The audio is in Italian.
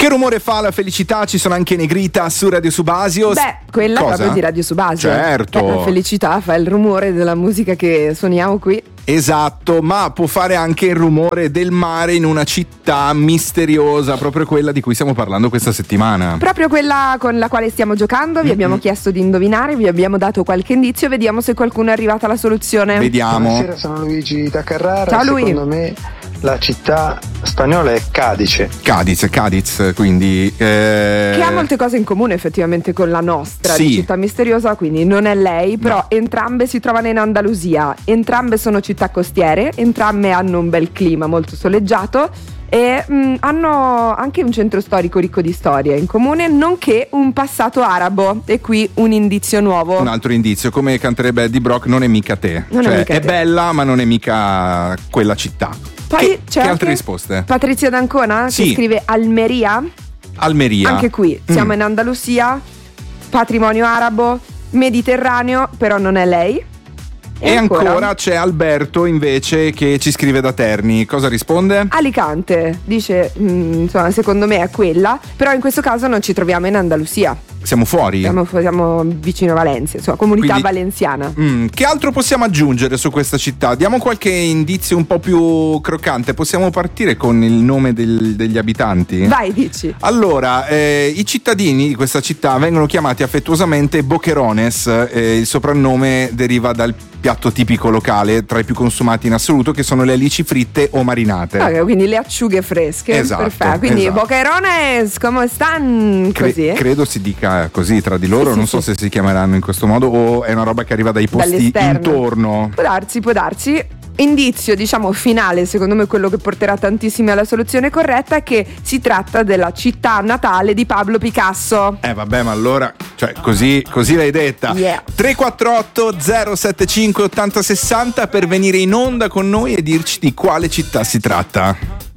Che rumore fa la felicità? Ci sono anche Negrita su Radio Subasio. Beh, quella è proprio di Radio Subasio. Certo. La felicità fa il rumore della musica che suoniamo qui. Esatto, ma può fare anche il rumore del mare in una città misteriosa, proprio quella di cui stiamo parlando questa settimana. Proprio quella con la quale stiamo giocando. Vi abbiamo chiesto di indovinare, vi abbiamo dato qualche indizio, vediamo se qualcuno è arrivato alla soluzione. Vediamo. Buonasera, sono Luigi da Carrara. Ciao, Lui. Secondo me la città spagnola è Cadice. Cadiz, quindi Che ha molte cose in comune effettivamente con la nostra Sì. di città misteriosa, quindi non è lei, però entrambe si trovano in Andalusia, entrambe sono città costiere, entrambe hanno un bel clima molto soleggiato e hanno anche un centro storico ricco di storie in comune, nonché un passato arabo. E qui un indizio nuovo. un altro indizio, come canterebbe Eddie Brock, non è mica te. Non è cioè mica è te. bella, ma non è mica quella città. Poi Che c'è altre anche risposte? Patrizia D'Ancona Sì. che scrive Almeria. Almeria. Anche qui siamo in Andalusia, patrimonio arabo, mediterraneo, però non è lei. E ancora c'è Alberto invece che ci scrive da Terni. Cosa risponde? Alicante, dice, insomma, secondo me è quella, però in questo caso non ci troviamo in Andalusia, Siamo fuori. siamo vicino a Valencia, insomma, comunità Quindi- valenziana. Che altro possiamo aggiungere su questa città? Diamo qualche indizio un po' più croccante. Possiamo partire con il nome degli abitanti? Vai, dici. Allora, i cittadini di questa città vengono chiamati affettuosamente boquerones, il soprannome deriva dal piatto tipico locale tra i più consumati in assoluto, che sono le alici fritte o marinate. Ok, quindi le acciughe fresche. Esatto, Perfetto. Quindi esatto. boquerones, come stanno? Così. Credo si dica così tra di loro, Sì, non sì, so sì. se si chiameranno in questo modo o è una roba che arriva dai posti Dall'esterno. intorno. Può darsi. Indizio, diciamo, finale, secondo me quello che porterà tantissimi alla soluzione corretta, è che si tratta della città natale di Pablo Picasso. Vabbè, ma allora, cioè, così l'hai detta. Yeah. 348 075 8060 per venire in onda con noi e dirci di quale città si tratta.